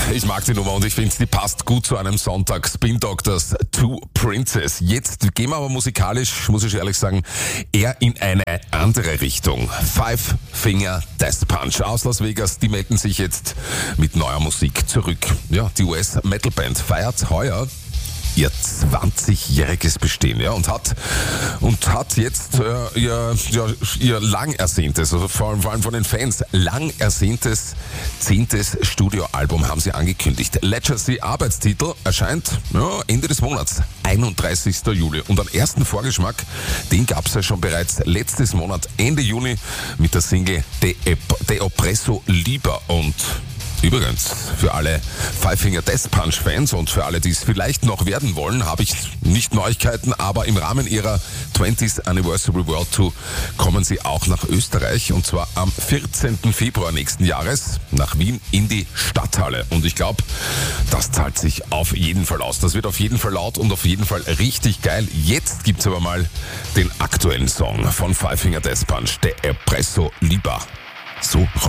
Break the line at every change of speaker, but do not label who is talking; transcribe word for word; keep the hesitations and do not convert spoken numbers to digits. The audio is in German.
Ich mag die Nummer und ich finde, die passt gut zu einem Sonntag. Spin Doctors Two Princess. Jetzt gehen wir aber musikalisch, muss ich ehrlich sagen, eher in eine andere Richtung. Five Finger Death Punch aus Las Vegas, die melden sich jetzt mit neuer Musik zurück. Ja, die U S-Metal-Band feiert heuer ihr zwanzigjähriges Bestehen, ja, und hat und hat jetzt äh, ihr, ihr, ihr lang ersehntes, also vor allem, vor allem von den Fans, lang ersehntes zehntes Studioalbum haben sie angekündigt. Legacy Arbeitstitel erscheint ja, Ende des Monats, einunddreißigsten Juli. Und einen ersten Vorgeschmack, den gab es ja schon bereits letztes Monat, Ende Juni, mit der Single De, De Oppresso Liber. Und übrigens, für alle Five Finger Death Punch Fans und für alle, die es vielleicht noch werden wollen, habe ich nicht Neuigkeiten, aber im Rahmen ihrer twentieth Anniversary World Tour kommen sie auch nach Österreich, und zwar am vierzehnten Februar nächsten Jahres nach Wien in die Stadthalle. Und ich glaube, das zahlt sich auf jeden Fall aus. Das wird auf jeden Fall laut und auf jeden Fall richtig geil. Jetzt gibt's aber mal den aktuellen Song von Five Finger Death Punch, De Oppresso Liber. So